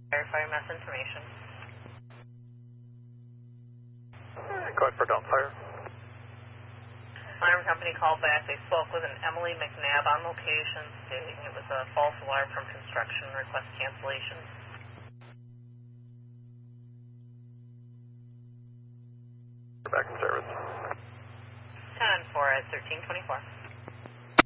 Verify mass information. Go ahead for don't fire. Alarm company called back. They spoke with an Emily McNabb on location, stating it was a false alarm from construction. Request cancellation. We're back in service. 10-4 at 1324.